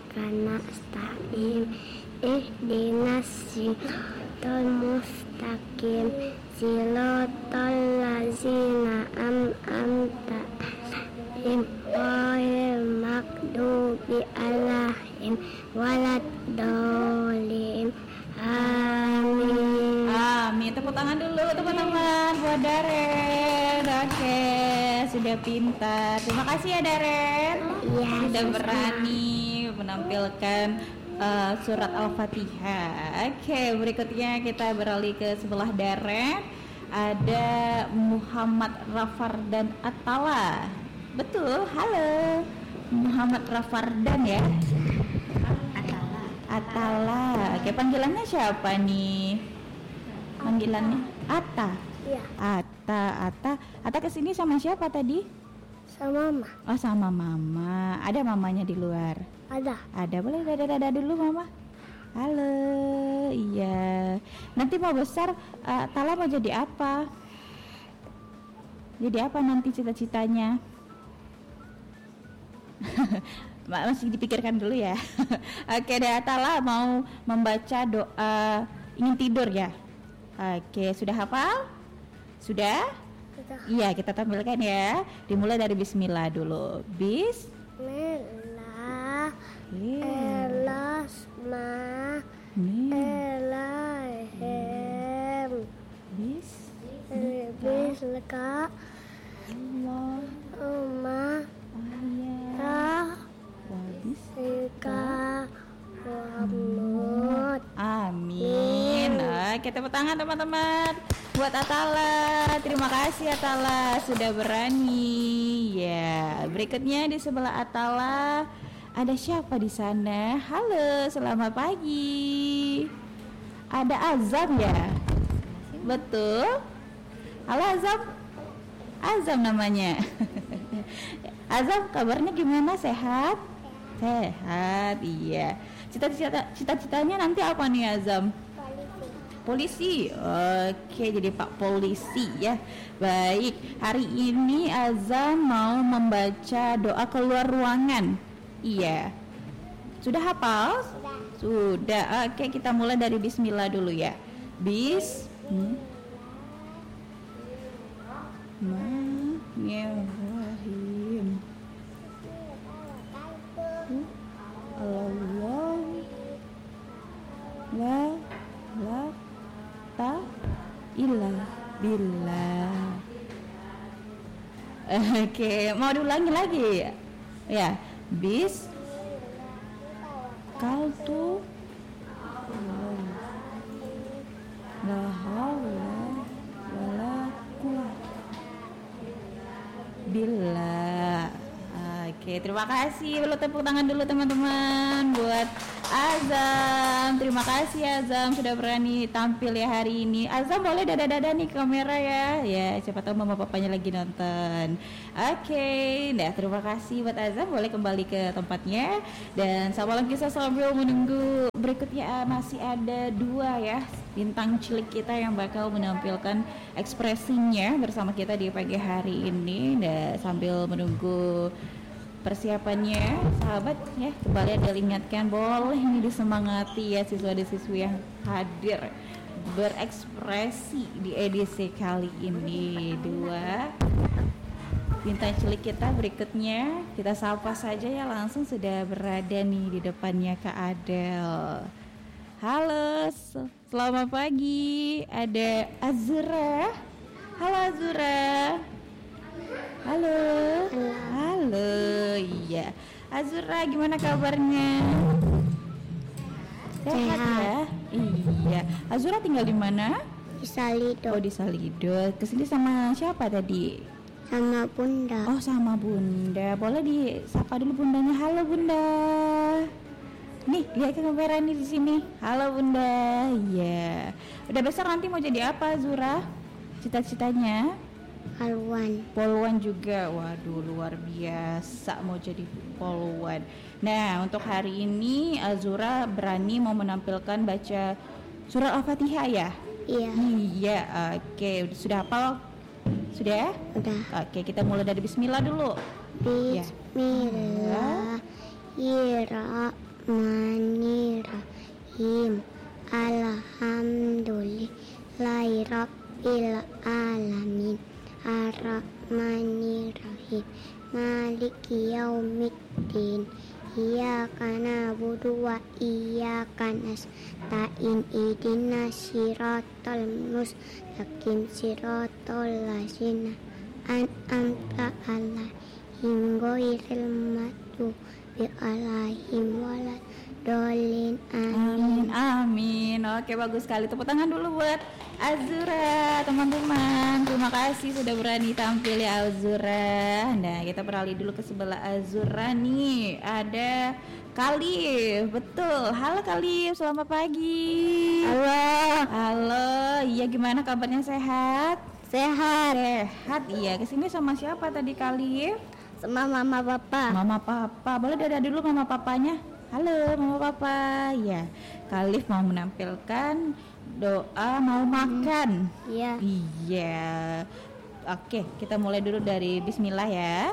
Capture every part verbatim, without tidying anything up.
iyyaka nasta'in ihdinas siratal mustaqim siratal ladzina an'amta alaihim ghairil maghdubi alaihim waladdallin. Amin. Amin. Tepuk tangan dulu teman-teman buat Daren. Oke, sudah pintar. Terima kasih ya Daren. Iya, sudah sama-sama. berani menampilkan uh, surat Al-Fatihah. Oke, berikutnya kita beralih ke sebelah Daren. Ada Muhammad Rafardan Atala. Betul, halo Muhammad Rafardan ya. Atala. Atala. Oke, panggilannya siapa nih? Panggilannya Ata. Iya, Ata, Ata. Ata kesini sama siapa tadi? sama Mama. Oh, sama mama. Ada mamanya di luar. Ada. Ada, boleh dada-dada dulu mama. Halo, iya. Nanti mau besar, uh, Tala mau jadi apa? Jadi apa nanti cita-citanya? Masih dipikirkan dulu ya. Oke, deh, Tala mau membaca doa ingin tidur ya. Oke, sudah hafal? Sudah? Sudah. Iya, kita tampilkan ya. Dimulai dari bismillah dulu. Bis Bismillah. Iya. Elasma. Nih. Elahem. Bis Bismillah. Allah Umma. ayat Ta. wabis. Ika. Muhammad. Amin. Oke, tepuk tangan teman-teman buat Atala. Terima kasih Atala sudah berani. Ya, berikutnya di sebelah Atala ada siapa di sana? Halo, selamat pagi. Ada Azam ya? Betul? Halo Azam. Azam namanya. Azam, kabarnya gimana? Sehat? Sehat, iya. Cita-cita cita-citanya nanti apa nih Azam? Polisi. Oke, jadi Pak Polisi ya. Baik, hari ini Azam mau membaca doa keluar ruangan. Iya. Sudah hafal? Sudah. Oke, kita mulai dari bismillah dulu ya. Bis hmm. Bismillahirrahmanirrahim. Allah la la ta illa billah. Oke, mau diulangi lagi ya. Bis kaltu la haula wala quwwata billah. Oke, terima kasih. Belum tepuk tangan dulu teman-teman buat Azam. Terima kasih Azam sudah berani tampil ya hari ini. Azam boleh dada-dada nih kamera ya. Ya, siapa tahu mama papanya lagi nonton. Oke, nah terima kasih buat Azam. Boleh kembali ke tempatnya. Dan salam kisah sambil menunggu berikutnya masih ada dua ya bintang cilik kita yang bakal menampilkan ekspresinya bersama kita di pagi hari ini. Dan sambil menunggu persiapannya, sahabat ya, kembali ada ingatkan boleh ini disemangati ya siswa dan siswi yang hadir berekspresi di edisi kali ini. Dua bintang cilik kita berikutnya kita sapa saja ya, langsung sudah berada nih di depannya Kak Adel. Halo, selamat pagi. Ada Azura. Halo Azura. Halo. Halo. Iya. Azura gimana kabarnya? Sehat ya? Iya. Azura tinggal di mana? Di Salido. Oh, di Salido. Kesini sama siapa tadi? Sama Bunda. Oh, sama Bunda. Boleh disapa dulu bundanya. Halo Bunda. Nih, lihat ke kamera nih di sini. Halo Bunda. Iya. Udah besar nanti mau jadi apa Azura? Cita-citanya? Haluan. Poluan juga. Waduh, luar biasa mau jadi poluan. Nah, untuk hari ini Azura berani mau menampilkan baca surat Al-Fatihah ya? Iya. Iya, oke. Sudah hafal? Sudah? Udah. Oke, kita mulai dari bismillah dulu. Ya. Bismillahirrahmanirrahim. Bismillahirrahmanirrahim. Alhamdulillahi rabbil alamin. Ar-Rahmanirrahim. Maliki yaumiddin. Iyyaka na'budu wa iyyaka nasta'in. Ihdinas siratal mustaqim. Siratal ladzina an'amta 'alaihim ghairil maghdubi 'alaihim waladdallin. Amin, amin. Oke, bagus sekali. Tepuk tangan dulu buat Azura, teman-teman. Terima kasih sudah berani tampil ya Azura. Nah, kita beralih dulu ke sebelah Azura nih. Ada Kalif, betul. Halo Kalif, selamat pagi. Halo. Halo, iya gimana kabarnya, sehat? Sehat. Sehat, iya. Kesini sama siapa tadi Kalif? Sama mama papa. Mama papa, boleh dadah dulu mama papanya. Halo mama papa, ya. Kalif mau menampilkan doa mau makan. Iya. Iya. Oke, kita mulai dulu dari Bismillah ya.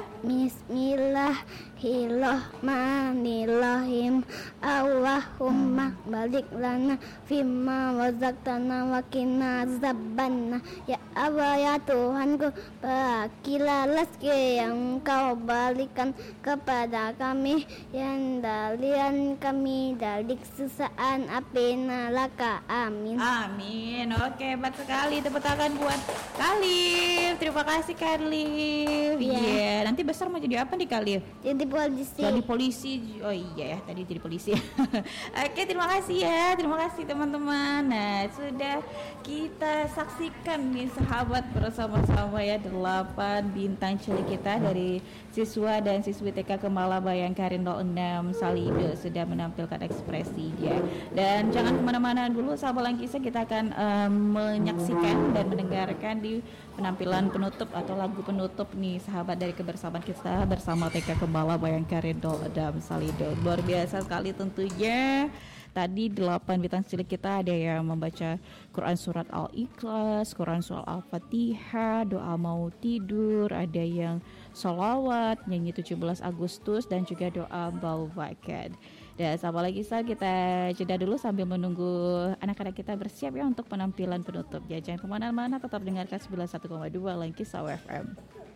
Bismillahirrahmanirrahim. Allahumma barik lana fima razaqtana wa qina azabannar. Ya Allah, ya Tuhanku, berilah rezeki yang Kau berikan kepada kami, yang dalian kami dari kesusahan api neraka. Amin. Amin. Oke, hebat sekali. Tepuk tangan buat Kalif. Terima kasih Kalif. Iya. Yeah. Nanti besar mau jadi apa nih Kalif? Jadi polisi. Jadi polisi. Oh iya ya, tadi jadi polisi. Oke, terima kasih ya. Terima kasih teman-teman. Nah, sudah kita saksikan nih sahabat bersama-sama ya, delapan bintang cilik kita dari siswa dan siswi T K Kemala Bayangkari nol enam Salido sudah menampilkan ekspresinya. Dan jangan kemana-mana dulu sahabat Langkisa, kita akan um, menyaksikan dan mendengarkan di penampilan penutup atau lagu penutup nih sahabat dari kebersamaan kita bersama T K Kemala Bayangkari nol enam Salido. Luar biasa sekali tentunya. Tadi delapan bintang cilik kita ada yang membaca Quran surat Al-Ikhlas, Quran surat Al-Fatihah, doa mau tidur, ada yang sholawat, nyanyi tujuh belas Agustus, dan juga doa bau bakat. Dan sama lagi Sal, kita jeda dulu sambil menunggu anak-anak kita bersiap ya untuk penampilan penutup. Ya, jangan kemana-mana, tetap dengarkan sembilan puluh satu koma dua Langkisa F M.